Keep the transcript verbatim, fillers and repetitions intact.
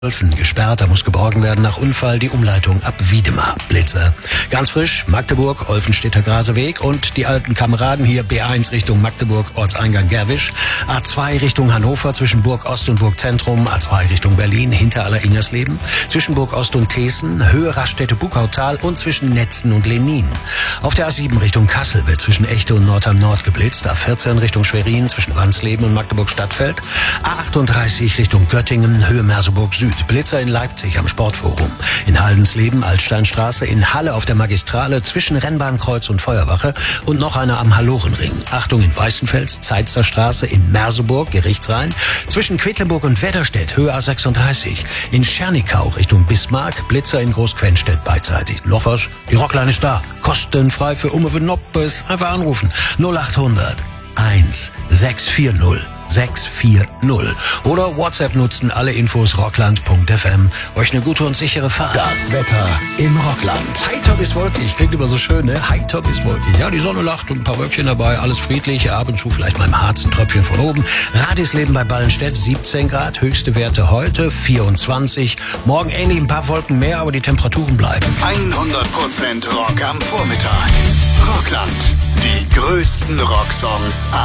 Wölfen gesperrt, da muss geborgen werden nach Unfall die Umleitung ab Wiedemar. Blitzer. Ganz frisch, Magdeburg, Olfenstädter Graseweg und die alten Kameraden hier B eins Richtung Magdeburg, Ortseingang Gerwisch, A zwei Richtung Hannover zwischen Burg Ost und Burg Zentrum, A zwei Richtung Berlin hinter Alleringersleben, zwischen Burg Ost und Thesen, Höhe Raststätte Buckautal und zwischen Netzen und Lenin. Auf der A sieben Richtung Kassel wird zwischen Echte und Nordheim Nord geblitzt, A vierzehn Richtung Schwerin zwischen Wansleben und Magdeburg Stadtfeld, A achtunddreißig Richtung Göttingen, Höhe Merseburg Süd. Blitzer in Leipzig am Sportforum, in Haldensleben, Altsteinstraße, in Halle auf der Magistrale zwischen Rennbahnkreuz und Feuerwache und noch einer am Hallorenring. Achtung in Weißenfels, Zeitzer Straße, in Merseburg, Gerichtsrhein, zwischen Quedlinburg und Wedderstedt, Höhe A sechsunddreißig. In Schernikau Richtung Bismarck, Blitzer in Großquenstedt beidseitig. Noch was? Die Rockline ist da. Kostenfrei für Umme Noppes. Einfach anrufen. null achthundert eins sechs vier null sechs vier null oder WhatsApp nutzen, alle Infos rockland punkt f m. Euch eine gute und sichere Fahrt. Das Wetter im Rockland. Hightop ist wolkig, klingt immer so schön, ne? Hightop ist wolkig. Ja, die Sonne lacht und ein paar Wölkchen dabei, alles friedlich, ab und zu vielleicht mal im Harz ein Tröpfchen von oben. Radisleben bei Ballenstedt, siebzehn Grad, höchste Werte heute vierundzwanzig. Morgen ähnlich ein paar Wolken mehr, aber die Temperaturen bleiben. hundert Prozent Rock am Vormittag. Rockland, die größten Rocksongs